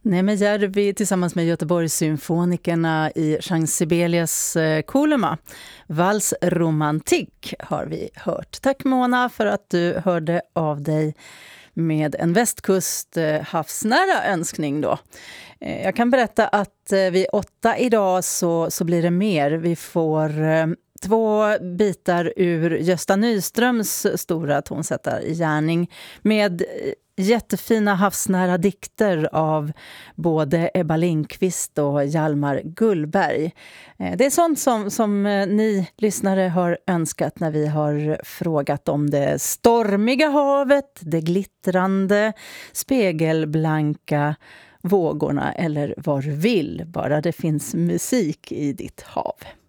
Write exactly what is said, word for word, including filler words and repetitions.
Nejmejärvi tillsammans med Göteborgssymfonikerna i Jean Sibelius Kolema. Vals romantik har vi hört. Tack Mona för att du hörde av dig med en västkust havsnära önskning då. Jag kan berätta att vid åtta idag så, så blir det mer. Vi får två bitar ur Gösta Nyströms stora tonsättargärning med jättefina havsnära dikter av både Ebba Lindqvist och Hjalmar Gullberg. Det är sånt som, som ni lyssnare har önskat när vi har frågat om det stormiga havet, det glittrande, spegelblanka vågorna eller vad du vill, bara det finns musik i ditt hav.